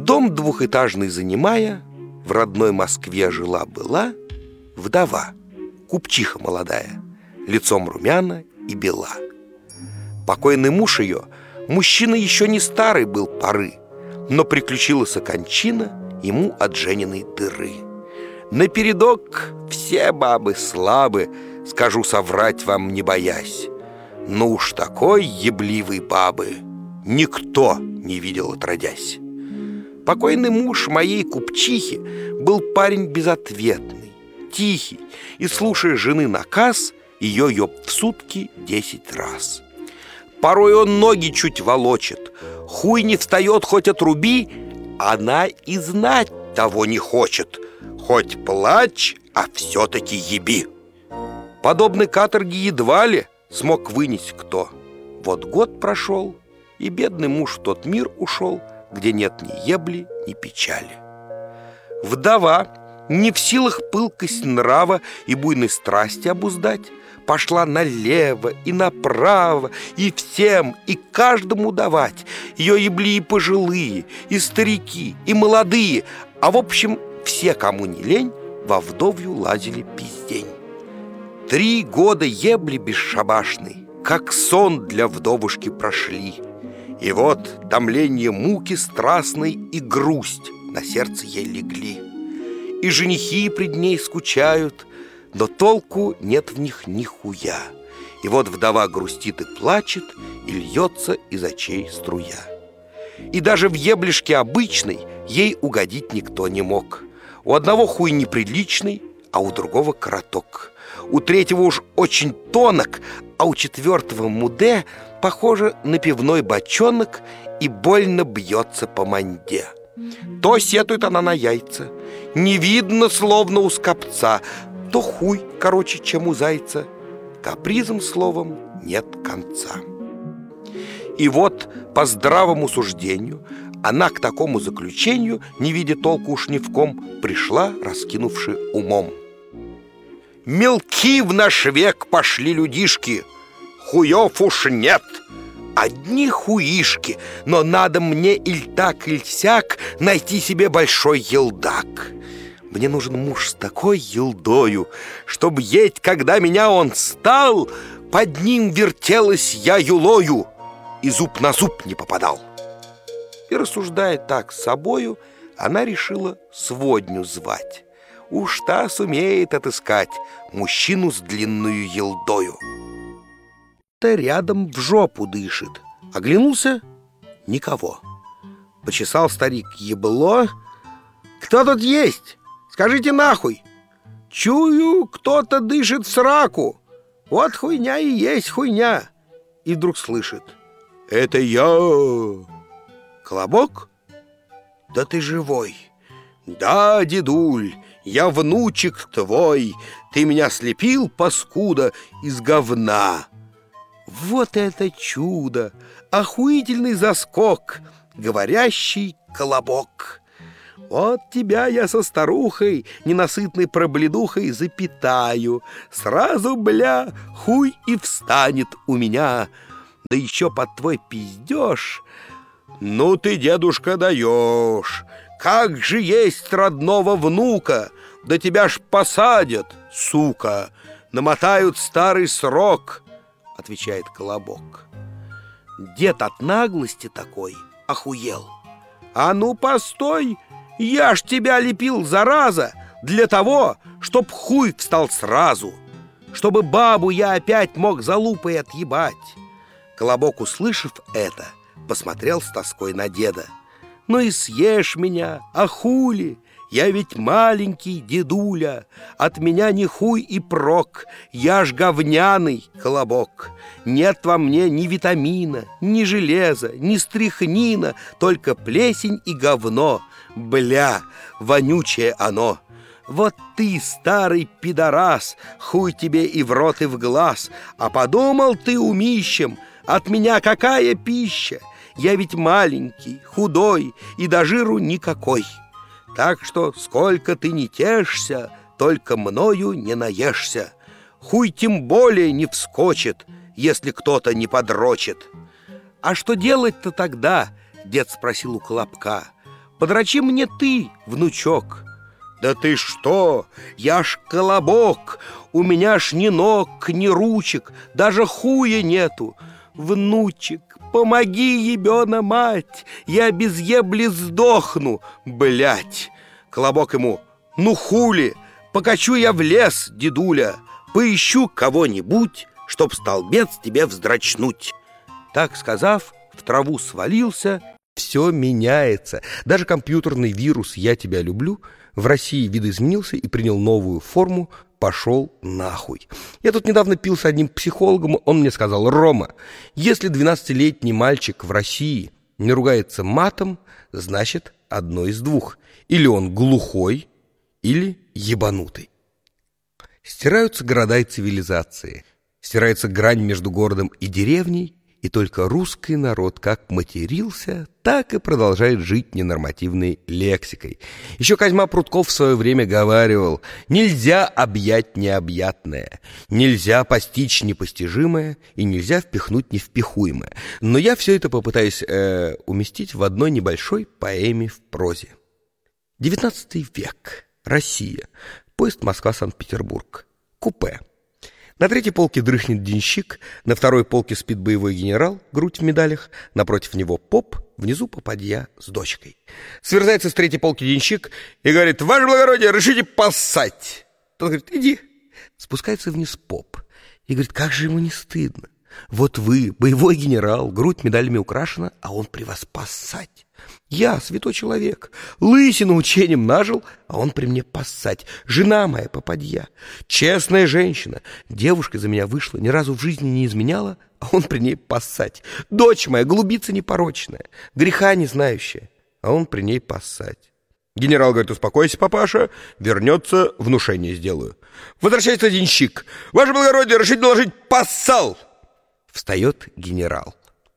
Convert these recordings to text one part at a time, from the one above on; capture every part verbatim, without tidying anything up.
Дом двухэтажный занимая, в родной Москве жила-была вдова, купчиха молодая, лицом румяна и бела. Покойный муж ее, мужчина еще не старый был поры, но приключилась кончина ему от жениной дыры. Напередок все бабы слабы, скажу соврать вам не боясь, но уж такой ебливой бабы никто не видел отродясь. Покойный муж моей купчихи был парень безответный, тихий, и, слушая жены наказ, ее ёб в сутки десять раз. Порой он ноги чуть волочит, хуй не встает, хоть отруби, она и знать того не хочет, хоть плачь, а все-таки еби. Подобной каторги едва ли смог вынести кто. Вот год прошел, и бедный муж в тот мир ушел, где нет ни ебли, ни печали. Вдова, не в силах пылкость нрава и буйной страсти обуздать, пошла налево и направо, и всем, и каждому давать. Ее ебли и пожилые, и старики, и молодые, а в общем все, кому не лень, во вдовью лазили пиздень. Три года ебли бесшабашной, как сон для вдовушки прошли. И вот томление муки страстной и грусть на сердце ей легли. И женихи пред ней скучают, но толку нет в них нихуя. И вот вдова грустит и плачет, и льется из очей струя. И даже в еблишке обычной ей угодить никто не мог. У одного хуй неприличный, а у другого короток. У третьего уж очень тонок, а у четвертого муде похоже на пивной бочонок и больно бьется по манде. То сетует она на яйца, не видно, словно у скопца, то хуй короче, чем у зайца. Капризом, словом, нет конца. И вот, по здравому суждению, она к такому заключению, не видя толку уж ни в ком, пришла, раскинувши умом. Мелки в наш век пошли людишки, хуев уж нет, одни хуишки, но надо мне иль так, иль сяк найти себе большой елдак. Мне нужен муж с такой елдою, чтоб еть, когда меня он стал, под ним вертелась я юлою и зуб на зуб не попадал. И, рассуждая так с собою, она решила сводню звать. Уж та сумеет отыскать мужчину с длинную елдою. Та рядом в жопу дышит. Оглянулся — никого. Почесал старик ебло. «Кто тут есть? Скажите нахуй! Чую, кто-то дышит в сраку. Вот хуйня и есть хуйня!» И вдруг слышит: «Это я!» «Колобок? Да ты живой!» «Да, дедуль, я внучек твой. Ты меня слепил, паскуда, из говна!» Вот это чудо! Охуительный заскок! Говорящий колобок! Вот тебя я со старухой, ненасытной пробледухой, запитаю. Сразу, бля, хуй и встанет у меня. Да еще под твой пиздеж. Ну ты, дедушка, даешь! Как же есть родного внука! Да тебя ж посадят, сука! Намотают старый срок! Отвечает колобок. Дед от наглости такой охуел. А ну постой! Я ж тебя лепил, зараза, для того, чтоб хуй встал сразу, чтобы бабу я опять мог за лупой отъебать. Колобок, услышав это, посмотрел с тоской на деда. Ну и съешь меня, а хули? Я ведь маленький дедуля, от меня ни хуй и прок, я ж говняный колобок. Нет во мне ни витамина, ни железа, ни стряхнина, только плесень и говно. Бля, вонючее оно. Вот ты, старый пидорас, хуй тебе и в рот, и в глаз. А подумал ты умищем, от меня какая пища? Я ведь маленький, худой и до жиру никакой. Так что сколько ты не тешься, только мною не наешься. Хуй тем более не вскочит, если кто-то не подрочит. А что делать-то тогда? Дед спросил у Колобка. Подрочи мне ты, внучок. Да ты что? Я ж колобок. У меня ж ни ног, ни ручек, даже хуя нету. Внучек, помоги, ебена мать, я без ебли сдохну, блять. Колобок ему: ну хули, покачу я в лес, дедуля, поищу кого-нибудь, чтоб столбец тебе вздрачнуть. Так сказав, в траву свалился. Все меняется. Даже компьютерный вирус «Я тебя люблю» в России видоизменился и принял новую форму «пошел нахуй». Я тут недавно пил с одним психологом, он мне сказал: Рома, если двенадцатилетний мальчик в России не ругается матом, значит одно из двух. Или он глухой, или ебанутый. Стираются города и цивилизации, стирается грань между городом и деревней, и только русский народ как матерился, так и продолжает жить ненормативной лексикой. Еще Козьма Прутков в свое время говаривал: нельзя объять необъятное, нельзя постичь непостижимое и нельзя впихнуть невпихуемое. Но я все это попытаюсь э, уместить в одной небольшой поэме в прозе. девятнадцатый век. Россия. Поезд Москва-Санкт-Петербург. Купе. На третьей полке дрыхнет денщик, на второй полке спит боевой генерал, грудь в медалях, напротив него поп, внизу попадья с дочкой. Сверзается с третьей полки денщик и говорит: «Ваше благородие, решите поссать!» Тот говорит: «Иди». Спускается вниз поп и говорит: как же ему не стыдно? Вот вы, боевой генерал, грудь медалями украшена, а он при вас поссать. Я, святой человек, лысину учением нажил, а он при мне поссать. Жена моя попадья, честная женщина, девушка за меня вышла, ни разу в жизни не изменяла, а он при ней поссать. Дочь моя, голубица непорочная, греха не знающая, а он при ней поссать. Генерал говорит: успокойся, папаша, вернется, внушение сделаю. Возвращается денщик: ваше благородие, решите доложить, поссал. Встает генерал: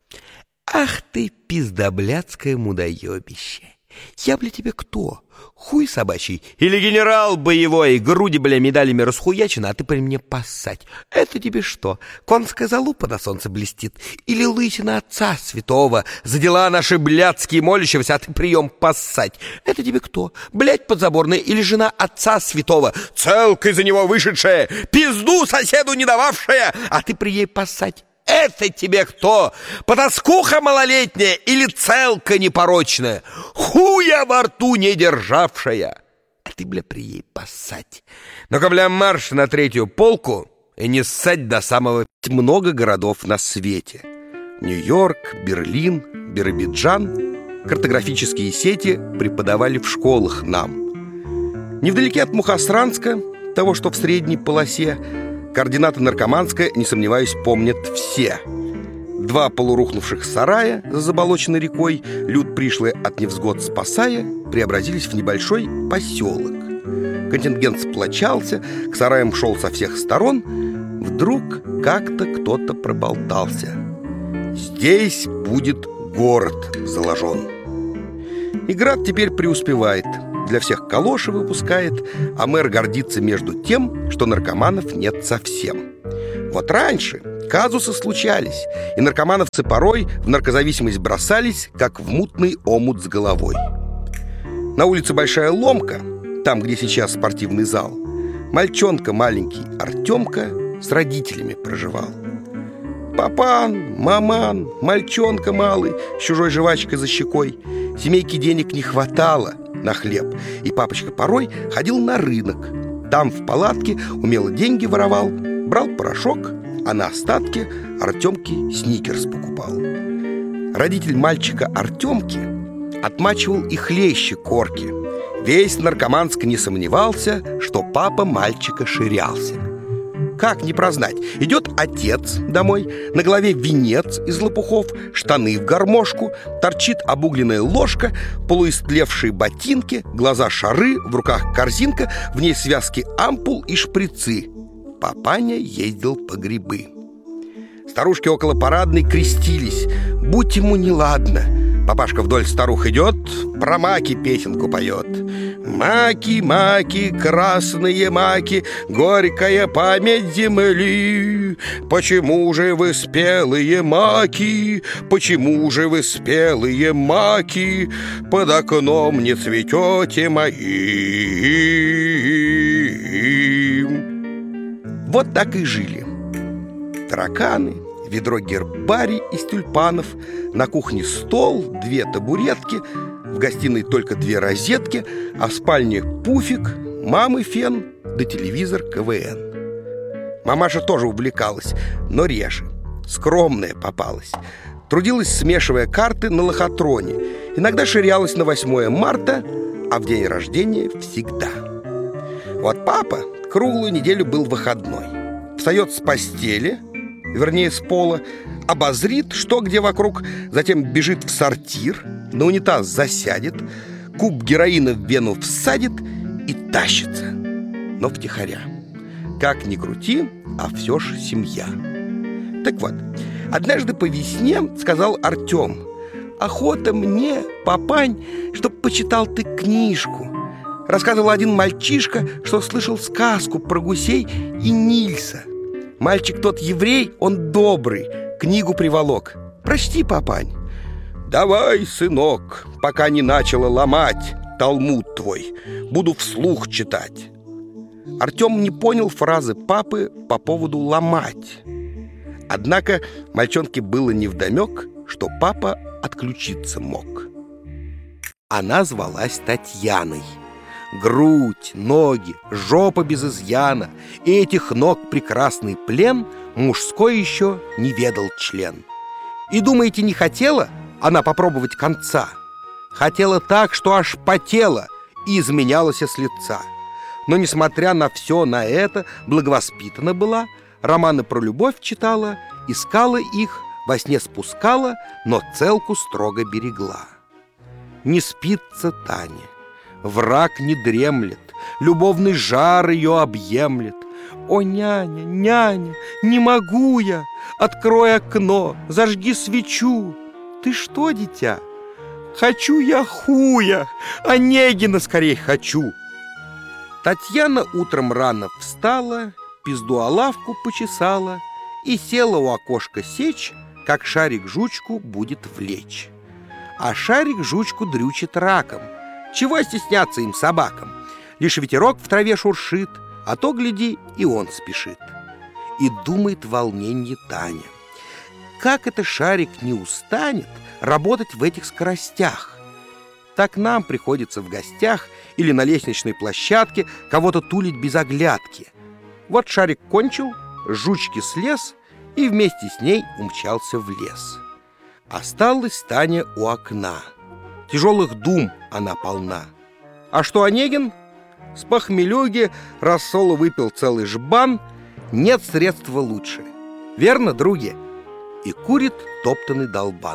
ах ты, пиздоблядское мудоебище! Я, бля, тебе кто? Хуй собачий? Или генерал боевой, груди, бля, медалями расхуячены, а ты при мне поссать? Это тебе что, конская залупа на солнце блестит? Или лысина отца святого, за дела наши блядские молящегося, а ты прием поссать? Это тебе кто? Блядь подзаборная или жена отца святого, целкой за него вышедшая, пизду соседу не дававшая, а ты при ей поссать? Это тебе кто? Потаскуха малолетняя или целка непорочная, хуя во рту не державшая? А ты, бля, при ей поссать. Ну-ка, бля, марш на третью полку и не ссать до самого. Много городов на свете. Нью-Йорк, Берлин, Биробиджан. Картографические сети преподавали в школах нам. Невдалеке от Мухосранска, того, что в средней полосе, координаты Наркоманска, не сомневаюсь, помнят все. Два полурухнувших сарая за заболоченной рекой, люд пришлый от невзгод спасая, преобразились в небольшой поселок. Контингент сплочался, к сараям шел со всех сторон. Вдруг как-то кто-то проболтался: здесь будет город заложен. И град теперь преуспевает, для всех калоши выпускает, а мэр гордится между тем, что наркоманов нет совсем. Вот раньше казусы случались, и наркомановцы порой в наркозависимость бросались, как в мутный омут с головой. На улице Большая Ломка, там, где сейчас спортивный зал, мальчонка маленький Артемка с родителями проживал. Папан, маман, мальчонка малый с чужой жвачкой за щекой. Семейке денег не хватало на хлеб, и папочка порой ходил на рынок. Там в палатке умело деньги воровал, брал порошок, а на остатки Артемке сникерс покупал. Родитель мальчика Артемки отмачивал и хлеще корки. Весь Наркоманск не сомневался, что папа мальчика ширялся. Как не прознать? Идет отец домой, на голове венец из лопухов, штаны в гармошку, торчит обугленная ложка, полуистлевшие ботинки, глаза шары, в руках корзинка, в ней связки ампул и шприцы. Папаня ездил по грибы. Старушки около парадной крестились: будь ему неладно. Папашка вдоль старух идет, про маки песенку поет. Маки, маки, красные маки, горькая память земли. Почему же вы спелые маки, почему же вы спелые маки под окном не цветете моим? Вот так и жили тараканы, ведро гербарий из тюльпанов, на кухне стол, две табуретки, в гостиной только две розетки, а в спальне пуфик, мамы фен да телевизор ка вэ эн. Мамаша тоже увлекалась, но реже. Скромная попалась. Трудилась, смешивая карты на лохотроне. Иногда ширялась на восьмое марта, а в день рождения всегда. Вот папа круглую неделю был выходной. Встает с постели, вернее с пола, обозрит, что где вокруг, затем бежит в сортир, на унитаз засядет, куб героина в вену всадит и тащится, но втихаря. Как ни крути, а все ж семья. Так вот, однажды по весне сказал Артем: «Охота мне, папань, чтоб почитал ты книжку». Рассказывал один мальчишка, что слышал сказку про гусей и Нильса. Мальчик тот еврей, он добрый, книгу приволок. Прочти, папань. «Давай, сынок, пока не начала ломать Талмуд твой, буду вслух читать». Артем не понял фразы папы по поводу «ломать». Однако мальчонке было невдомек, что папа отключиться мог. Она звалась Татьяной. Грудь, ноги, жопа без изъяна, и этих ног прекрасный плен мужской еще не ведал член. И думаете, не хотела она попробовать конца? Хотела так, что аж потела и изменялась с лица. Но, несмотря на все на это, благовоспитана была, романы про любовь читала, искала их, во сне спускала, но целку строго берегла. Не спится Таня, враг не дремлет, любовный жар ее объемлет. «О, няня, няня, не могу я! Открой окно, зажги свечу!» «Ты что, дитя?» «Хочу я хуя, Онегина скорей хочу!» Татьяна утром рано встала, пизду о лавку почесала и села у окошка сечь, как шарик жучку будет влечь. А шарик жучку дрючит раком. Чего стесняться им, собакам? Лишь ветерок в траве шуршит, а то, гляди, и он спешит. И думает в волненье Таня: как это шарик не устанет работать в этих скоростях? Так нам приходится в гостях или на лестничной площадке кого-то тулить без оглядки. Вот шарик кончил, с жучки слез и вместе с ней умчался в лес. Осталась Таня у окна. Тяжелых дум она полна. А что Онегин? С похмелюги рассола выпил целый жбан. Нет средства лучше. Верно, други? И курит топтанный долбан.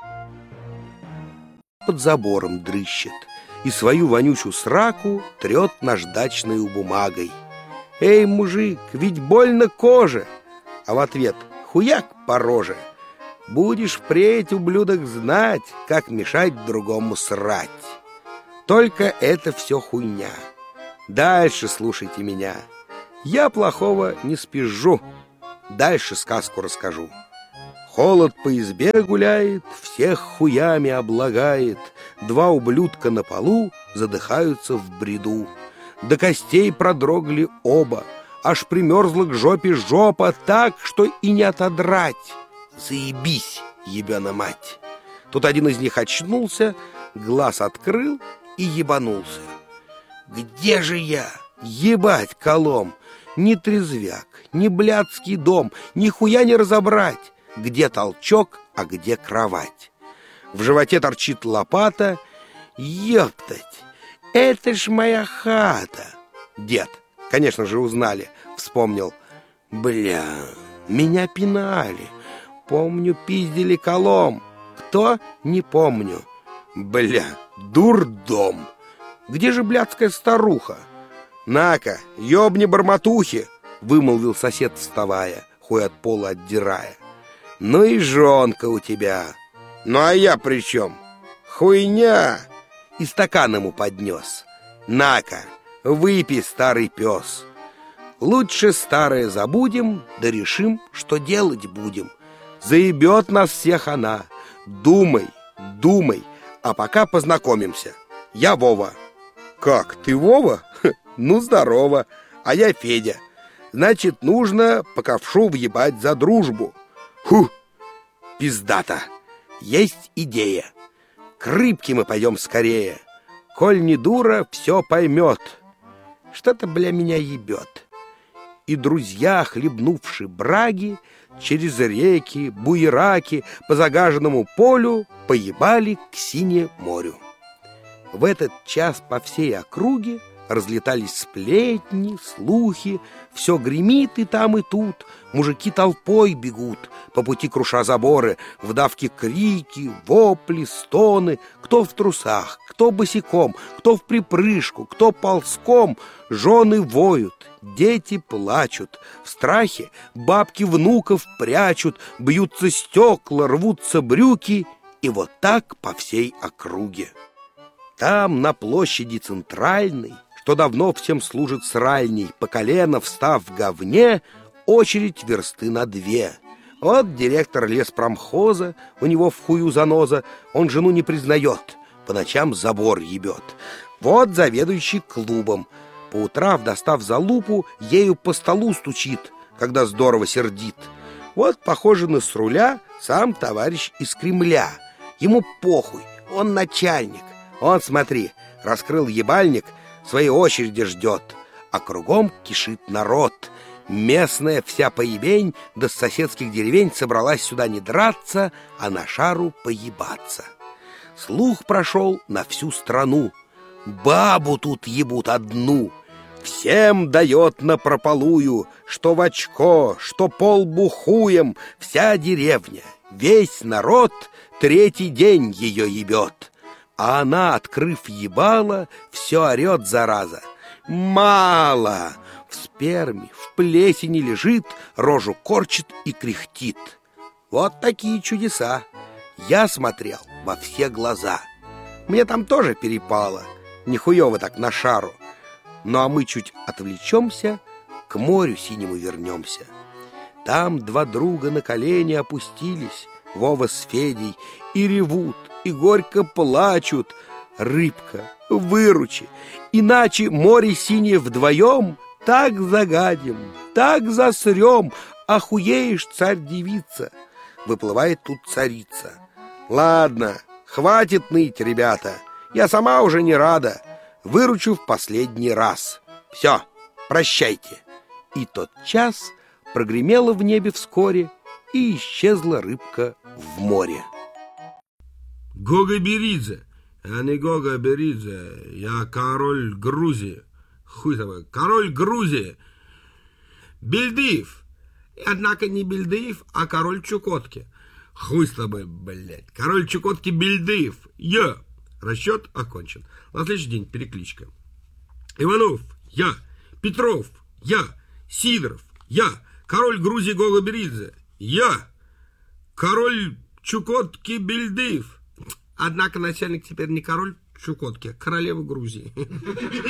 Под забором дрыщет и свою вонючую сраку трет наждачной бумагой. «Эй, мужик, ведь больно коже!» А в ответ: «Хуяк по роже! Будешь впредь, ублюдок, знать, как мешать другому срать. Только это все хуйня. Дальше слушайте меня. Я плохого не спизжу. Дальше сказку расскажу. Холод по избе гуляет, всех хуями облагает. Два ублюдка на полу задыхаются в бреду. До костей продрогли оба, аж примерзла к жопе жопа так, что и не отодрать. Заебись, ебена мать. Тут один из них очнулся, глаз открыл и ебанулся. Где же я? Ебать колом! Ни трезвяк, ни блядский дом, ни хуя не разобрать, где толчок, а где кровать. В животе торчит лопата. Ёптать, это ж моя хата. Дед, конечно же, узнали, вспомнил. Бля, меня пинали. Помню, пиздили колом. Кто? Не помню. Бля, дурдом. Где же блядская старуха? На-ка, ёбни барматухи, вымолвил сосед, вставая, хуй от пола отдирая. Ну и жонка у тебя. Ну а я при чем? Хуйня. И стакан ему поднес. На-ка, выпей, старый пес. Лучше старое забудем, да решим, что делать будем. Заебет нас всех она. Думай, думай, а пока познакомимся. Я Вова. Как, ты Вова? Ну, здорово. А я Федя. Значит, нужно по ковшу въебать за дружбу. Фу, пиздата. Есть идея. К рыбке мы пойдем скорее. Коль не дура, все поймет. Что-то, бля, меня ебет. И друзья, хлебнувши браги, через реки, буераки, по загаженному полю поебали к синему морю. В этот час по всей округе разлетались сплетни, слухи, все гремит и там, и тут. Мужики толпой бегут, по пути круша заборы, в давке крики, вопли, стоны. Кто в трусах, кто босиком, кто в припрыжку, кто ползком. Жены воют, дети плачут, в страхе бабки внуков прячут, бьются стекла, рвутся брюки, и вот так по всей округе. Там, на площади центральной, что давно всем служит сральней, по колено встав в говне, очередь версты на две. Вот директор леспромхоза, у него в хую заноза, он жену не признает, по ночам забор ебет. Вот заведующий клубом, по утрам, достав залупу, ею по столу стучит, когда здорово сердит. Вот, похоже, на с руля сам товарищ из Кремля. Ему похуй, он начальник. Он, смотри, раскрыл ебальник, своей очереди ждет, а кругом кишит народ. Местная вся поебень, да с соседских деревень собралась сюда не драться, а на шару поебаться. Слух прошел на всю страну. Бабу тут ебут одну. Всем дает напропалую, что в очко, что полбухуем, вся деревня, весь народ третий день ее ебет. А она, открыв ебало, все орет, зараза. Мало! В сперме, в плесени лежит, рожу корчит и кряхтит. Вот такие чудеса. Я смотрел во все глаза. Мне там тоже перепало. Нихуево так на шару. Ну а мы чуть отвлечемся, к морю синему вернемся. Там два друга на колени опустились, Вова с Федей, и ревут, и горько плачут. Рыбка, выручи, иначе море синее вдвоем так загадим, так засрем, охуеешь, царь-девица. Выплывает тут царица. Ладно, хватит ныть, ребята, я сама уже не рада. Выручу в последний раз. Все, прощайте. И тот час прогремело в небе вскоре, и исчезла рыбка в море. Гога Беридзе, а не Гога Беридзе, я король Грузии. Хуй тобой, король Грузии. Бельдыев. Однако не Бельдыев, а король Чукотки. Хуй с тобой, блядь. Король Чукотки Бельдыев. Я. Расчет окончен. На следующий день перекличка. Иванов, я. Петров, я. Сидоров, я. Король Грузии Гога Беридзе. Я. Король Чукотки Бельдыев. Однако начальник теперь не король Чукотки, а королева Грузии.